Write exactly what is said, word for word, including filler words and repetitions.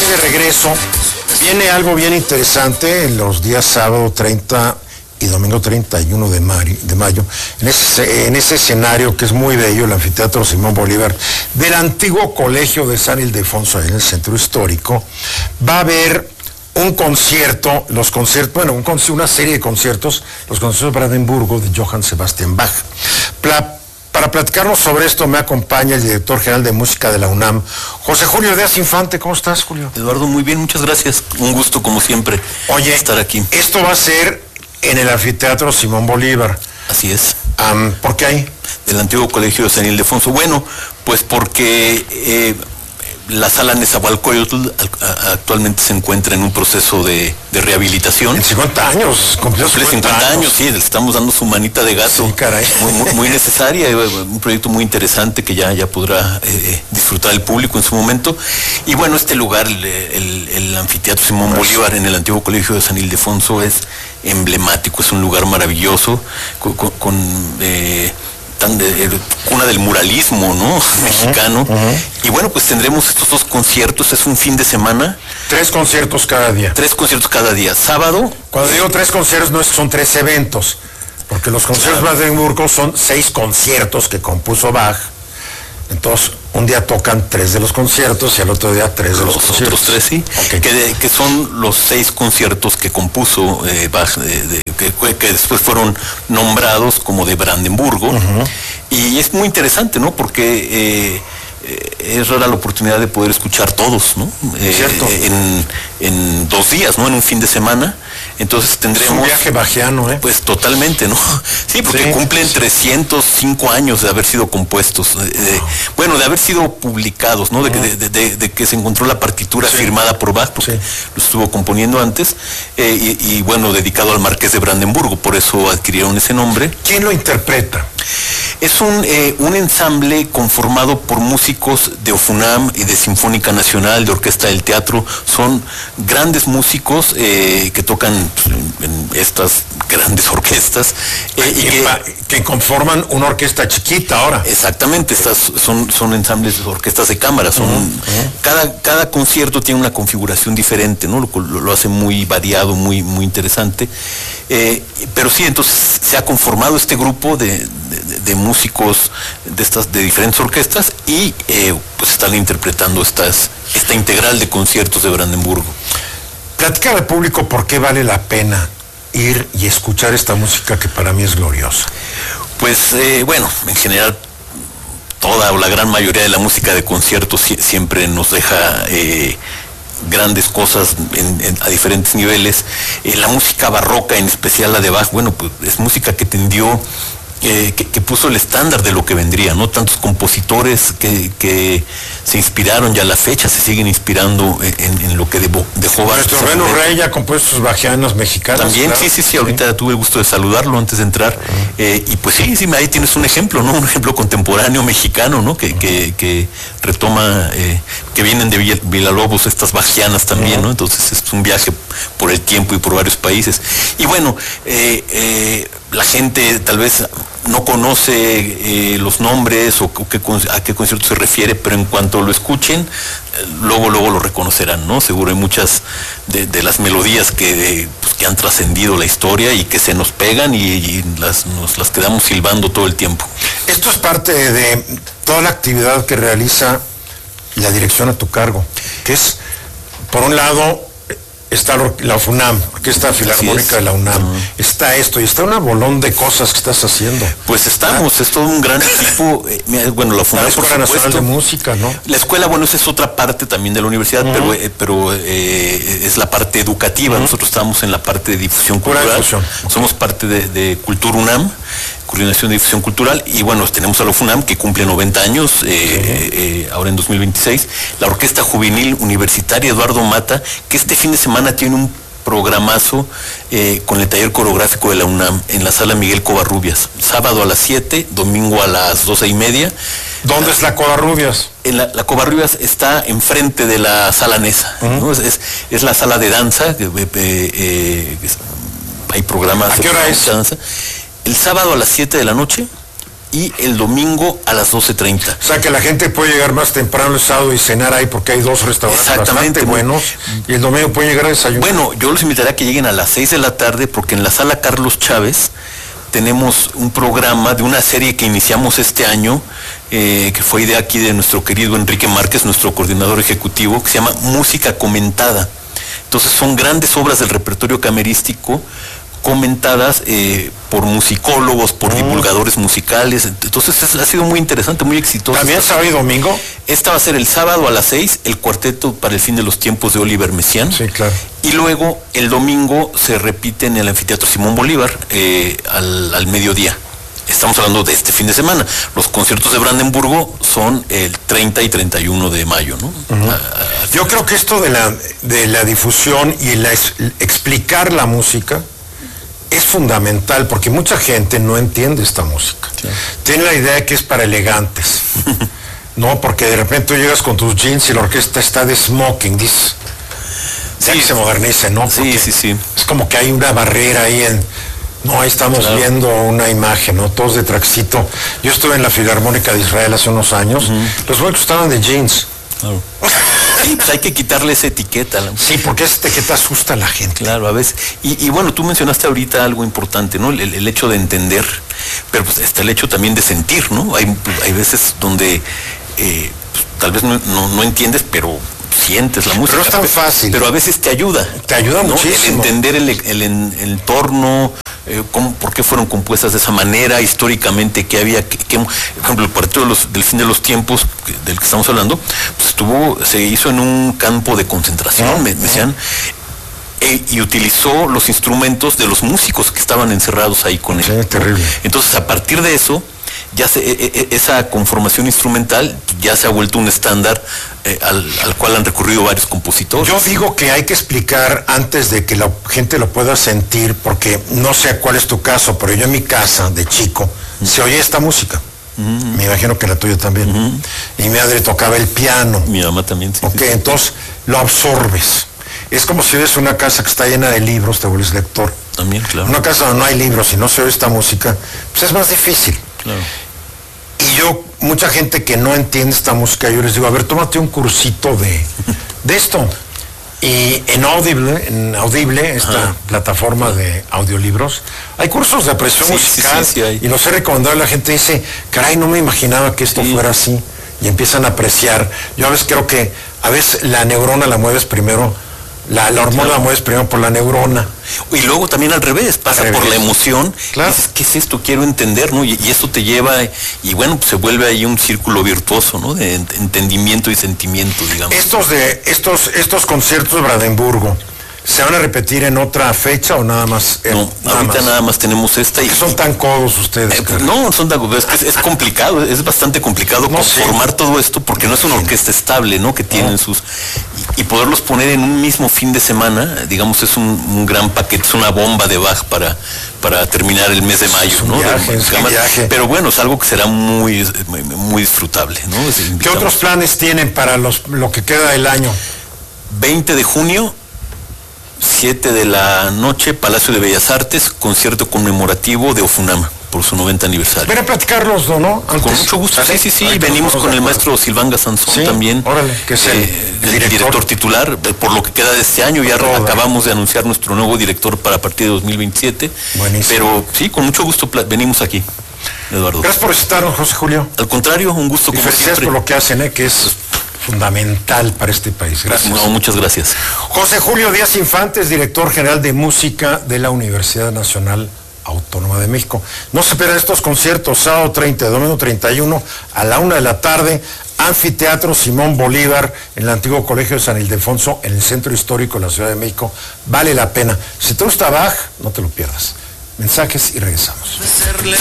aquí de regreso. Viene algo bien interesante en los días sábado treinta y domingo treinta y uno de mayo, de mayo en, ese, en ese escenario que es muy bello, el Anfiteatro Simón Bolívar, del antiguo Colegio de San Ildefonso, en el centro histórico. Va a haber un concierto, los conciertos, bueno, un, una serie de conciertos, los conciertos de Brandenburgo de Johann Sebastian Bach. Pla, Para platicarnos sobre esto me acompaña el director general de música de la UNAM, José Julio Díaz Infante. ¿Cómo estás, Julio? Eduardo, muy bien, muchas gracias. Un gusto, como siempre, Oye, estar aquí. Esto va a ser en el Anfiteatro Simón Bolívar. Así es. Um, ¿Por qué ahí? Del antiguo Colegio de San Ildefonso. Bueno, pues porque eh, la sala Nezahualcóyotl actualmente se encuentra en un proceso de, de rehabilitación. En cincuenta años, cumplió Cumple cincuenta años, sí, le estamos dando su manita de gato. Sí, caray. Muy, muy, muy necesaria, un proyecto muy interesante que ya, ya podrá eh, disfrutar el público en su momento. Y bueno, este lugar, el, el, el Anfiteatro Simón Bolívar en el antiguo Colegio de San Ildefonso, es emblemático, es un lugar maravilloso, con... con eh, de, cuna del muralismo, ¿no? Uh-huh, mexicano. Uh-huh. Y bueno, pues tendremos estos dos conciertos, es un fin de semana. Tres conciertos cada día. Tres conciertos cada día. Sábado. Cuando digo tres conciertos, no es, son tres eventos, porque los conciertos de claro. Brandenburgo son seis conciertos que compuso Bach. Entonces, un día tocan tres de los conciertos y al otro día tres de los, los conciertos. Otros tres, sí. Okay. Que, de, que son los seis conciertos que compuso eh, Bach, de, de, que, que después fueron nombrados como de Brandenburgo. Uh-huh. Y es muy interesante, ¿no? Porque eh, es rara la oportunidad de poder escuchar todos, ¿no? Eh, Cierto. En, en dos días, ¿no? En un fin de semana. Entonces tendremos... Es un viaje bajiano, ¿eh? Pues totalmente, ¿no? Sí, porque sí, cumplen sí. trescientos cinco años de haber sido compuestos, eh, de, bueno, de haber sido publicados, ¿no? De, uh-huh. de, de, de, de que se encontró la partitura sí. firmada por Bach, porque sí. lo estuvo componiendo antes, eh, y, y bueno, dedicado al Marqués de Brandenburgo, por eso adquirieron ese nombre. ¿Quién lo interpreta? Es un, eh, un ensamble conformado por músicos de OFUNAM y de Sinfónica Nacional, de Orquesta del Teatro. Son grandes músicos eh, que tocan en estas grandes orquestas. Eh, y que, que conforman una orquesta chiquita ahora. Exactamente, estas son, son ensambles de orquestas de cámara. Son, uh-huh, uh-huh. Cada, cada concierto tiene una configuración diferente, ¿no? Lo, lo, lo hace muy variado, muy, muy interesante. Eh, pero sí, entonces se ha conformado este grupo de, de, de músicos de estas de diferentes orquestas y eh, pues están interpretando estas, esta integral de conciertos de Brandenburgo. Platica al público por qué vale la pena ir y escuchar esta música que para mí es gloriosa. Pues eh, bueno, en general toda o la gran mayoría de la música de conciertos si, siempre nos deja eh, grandes cosas en, en, a diferentes niveles. Eh, la música barroca, en especial la de Bach, bueno, pues es música que tendió, eh, que, que puso el estándar de lo que vendría, ¿no? Tantos compositores que, que se inspiraron, ya a la fecha se siguen inspirando en, en lo que dejó, dejó Bach. Nuestro Reno Rey ha compuesto sus bajianas mexicanas. También, claro. sí, sí, sí, ahorita sí. tuve el gusto de saludarlo antes de entrar. Uh-huh. eh, y pues sí, sí, ahí tienes un ejemplo, ¿no? Un ejemplo contemporáneo mexicano, ¿no? Que, uh-huh. que, que retoma, eh, que vienen de Villa, Villalobos, estas bajianas también, uh-huh. ¿no? Entonces es un viaje por el tiempo y por varios países. Y bueno, eh, eh, la gente tal vez no conoce eh, los nombres o, o qué, a qué concierto se refiere, pero en cuanto lo escuchen, eh, luego luego lo reconocerán, ¿no? Seguro hay muchas de, de las melodías que, pues, que han trascendido la historia y que se nos pegan y, y las, nos las quedamos silbando todo el tiempo. Esto es parte de toda la actividad que realiza la dirección a tu cargo, que es, por un lado, está la UNAM, Orquesta Filarmónica de la UNAM, uh-huh. está esto y está una bolón de cosas que estás haciendo. Pues estamos, ah. es todo un gran equipo. Eh, bueno, la UNAM, la Escuela Nacional de Música, ¿no? La escuela, bueno, esa es otra parte también de la universidad, uh-huh. pero, eh, pero eh, es la parte educativa. Uh-huh. Nosotros estamos en la parte de difusión cultural. Difusión. Somos okay. parte de, de Cultura UNAM, Coordinación de Difusión Cultural, y bueno, tenemos a la UNAM que cumple noventa años, eh, uh-huh. eh, ahora en dos mil veintiséis, la Orquesta Juvenil Universitaria Eduardo Mata, que este fin de semana tiene un programazo eh, con el taller coreográfico de la UNAM en la sala Miguel Covarrubias, sábado a las siete, domingo a las doce y media. ¿Dónde la, es la Covarrubias? En la, la Covarrubias está enfrente de la sala Nesa, uh-huh. ¿no? es, es, es la sala de danza, eh, eh, eh, hay programas. ¿A qué hora es? Danza. El sábado a las siete de la noche y el domingo a las doce treinta. O sea que la gente puede llegar más temprano el sábado y cenar ahí porque hay dos restaurantes bastante buenos, y el domingo pueden llegar a desayunar. Bueno, yo los invitaría a que lleguen a las seis de la tarde, porque en la sala Carlos Chávez tenemos un programa de una serie que iniciamos este año, eh, que fue idea aquí de nuestro querido Enrique Márquez, nuestro coordinador ejecutivo, que se llama Música Comentada. Entonces son grandes obras del repertorio camerístico comentadas eh, por musicólogos, por mm. divulgadores musicales. Entonces es, ha sido muy interesante, muy exitoso. ¿También sábado y domingo? Esta va a ser el sábado a las seis, el cuarteto para el fin de los tiempos de Oliver Messiaen. Sí, claro. Y luego el domingo se repite en el Anfiteatro Simón Bolívar eh, al, al mediodía. Estamos hablando de este fin de semana. Los conciertos de Brandenburgo son el treinta y treinta y uno de mayo, ¿no? Uh-huh. a, a, Yo creo que esto de la, de la difusión y la, explicar la música es fundamental, porque mucha gente no entiende esta música. Sí. Tiene la idea de que es para elegantes, ¿no? Porque de repente tú llegas con tus jeans y la orquesta está de smoking, dice. Sí, que se modernice, ¿no? Porque sí, sí, sí. Es como que hay una barrera ahí en... No, ahí estamos claro. viendo una imagen, ¿no? Todos de traxito. Yo estuve en la Filarmónica de Israel hace unos años. Uh-huh. Los músicos estaban de jeans. Claro. Sí, pues hay que quitarle esa etiqueta. Sí, porque esa etiqueta asusta a la gente. Claro, a veces. Y, y bueno, tú mencionaste ahorita algo importante, ¿no? El, el hecho de entender, pero pues está el hecho también de sentir, ¿no? Hay, hay veces donde eh, pues, tal vez no, no, no entiendes, pero sientes la música. Pero no es tan pero, fácil. Pero a veces te ayuda. Te ayuda, ¿no? Muchísimo. El entender el, el, el, el entorno, eh, cómo, por qué fueron compuestas de esa manera, históricamente, qué había, que, que, por ejemplo, el cuarteto de los, del fin de los tiempos, que, del que estamos hablando, pues estuvo, se hizo en un campo de concentración, ¿no? me, me decían, eh, y utilizó los instrumentos de los músicos que estaban encerrados ahí con él. Sí, terrible. Entonces, a partir de eso, ya se, eh, esa conformación instrumental ya se ha vuelto un estándar eh, al, al cual han recurrido varios compositores. Yo digo que hay que explicar antes de que la gente lo pueda sentir, porque no sé cuál es tu caso, pero yo en mi casa de chico uh-huh. se oye esta música. Uh-huh. Me imagino que la tuya también. Uh-huh. Y mi madre tocaba el piano. Mi mamá también. Sí, ok, sí, sí. Entonces lo absorbes. Es como si ves una casa que está llena de libros, te vuelves lector. También, claro. Una casa donde no hay libros y no se oye esta música, pues es más difícil. Claro. Y yo, mucha gente que no entiende esta música, yo les digo, a ver, tómate un cursito de, de esto. Y en Audible, en Audible, esta Ajá. plataforma de audiolibros, hay cursos de apreciación sí, musical, sí, sí, sí, y los he recomendado y la gente dice, caray, no me imaginaba que esto sí. fuera así, y empiezan a apreciar. Yo a veces creo que, a veces la neurona la mueves primero, la, la hormona claro. la mueves primero por la neurona. Y luego también al revés, pasa al revés. por la emoción, claro. dices, ¿qué es esto? Quiero entender, ¿no? Y, y esto te lleva, y bueno, pues se vuelve ahí un círculo virtuoso, ¿no? De entendimiento y sentimiento, digamos. Estos de, estos, estos conciertos de Brandenburgo, ¿se van a repetir en otra fecha o nada más? Eh, no, nada ahorita más. nada más tenemos esta. Y son tan codos ustedes. Eh, no, son tan codos, es, es complicado, es bastante complicado no, conformar sí. todo esto, porque no es una orquesta estable, ¿no? Que tienen no. sus... Y, y poderlos poner en un mismo fin de semana, digamos, es un, un gran paquete, es una bomba de Bach para, para terminar el mes de mayo, ¿no? Viaje, de, de, viaje. Pero bueno, es algo que será muy, muy, muy disfrutable, ¿no? ¿Qué otros planes tienen para los, lo que queda del año? veinte de junio, siete de la noche, Palacio de Bellas Artes, concierto conmemorativo de Ofunama por su noventa aniversario. Ven a platicarlos, ¿no? Antes. Con mucho gusto, sí, sí, sí. Ahí venimos con el maestro Silván Gasanzón ¿Sí? también. Órale, que es el, eh, el, el director. director titular, por lo que queda de este año. Ya Todo, acabamos de anunciar nuestro nuevo director para a partir de dos mil veintisiete. Buenísimo. Pero sí, con mucho gusto venimos aquí, Eduardo. Gracias por visitarnos, José Julio. Al contrario, un gusto y como siempre. por lo que hacen, ¿eh? Que es fundamental para este país. Gracias. No, muchas gracias. José Julio Díaz Infantes, director general de música de la Universidad Nacional Autónoma de México. No se pierdan estos conciertos, sábado treinta, domingo treinta y uno, a la una de la tarde, Anfiteatro Simón Bolívar, en el antiguo Colegio de San Ildefonso, en el Centro Histórico de la Ciudad de México. Vale la pena. Si te gusta Bach, no te lo pierdas. Mensajes y regresamos.